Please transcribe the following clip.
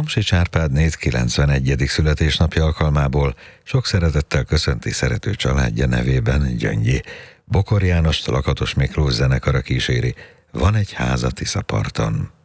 Tomsics Árpádné 91. születésnapja alkalmából sok szeretettel köszönti szerető családja nevében Gyöngyi. Bokor Jánost Lakatos Miklós zenekara kíséri, Van egy ház a Tiszaparton.